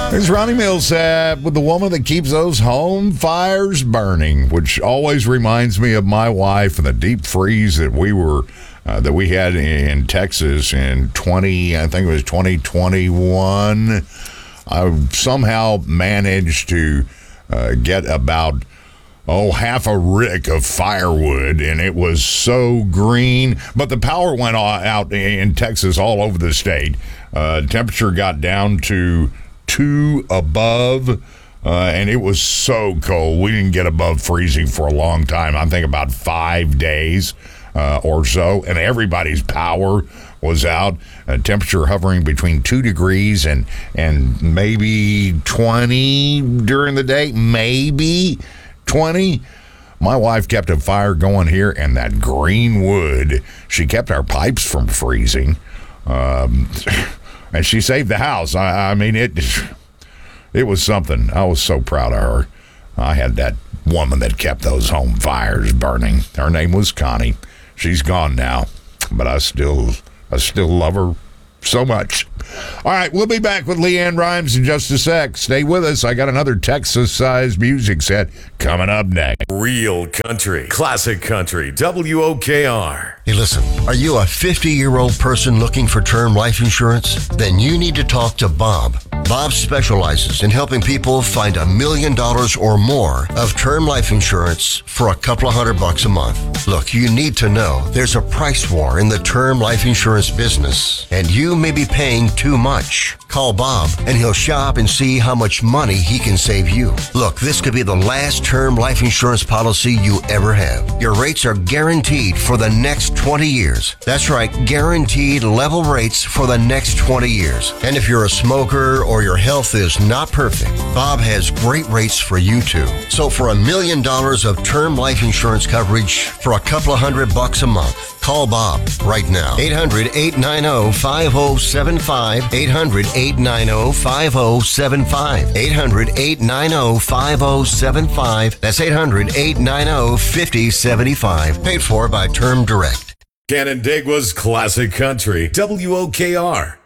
There's Ronnie Mills with the woman that keeps those home fires burning, which always reminds me of my wife and the deep freeze that we had in Texas in 2021. I somehow managed to get about half a rick of firewood, and it was so green. But the power went out in Texas all over the state. Temperature got down to 2 above, and it was so cold. We didn't get above freezing for a long time. I think about 5 days or so, and everybody's power was out. Temperature hovering between 2 degrees and maybe 20 during the day, maybe 20. My wife kept a fire going here, and that green wood, she kept our pipes from freezing. And she saved the house. I mean, it was something. I was so proud of her. I had that woman that kept those home fires burning. Her name was Connie. She's gone now, but I still love her so much. All right, we'll be back with Leanne Rhymes in just a sec. Stay with us. I got another Texas-sized music set coming up next. Real country, classic country, WOKR. Hey, listen, are you a 50-year-old person looking for term life insurance? Then you need to talk to Bob. Bob specializes in helping people find $1 million or more of term life insurance for a couple of $100 a month. Look, you need to know there's a price war in the term life insurance business, and you may be paying too much. Call Bob, and he'll shop and see how much money he can save you. Look, this could be the last term life insurance policy you ever have. Your rates are guaranteed for the next 20 years. That's right, guaranteed level rates for the next 20 years. And if you're a smoker or your health is not perfect, Bob has great rates for you too. So for $1 million of term life insurance coverage for a couple of $100 a month, call Bob right now. 800-890-5075. 800-890-5075. 800-890-5075. That's 800-890-5075. Paid for by Term Direct. Canandaigua's classic country, WOKR.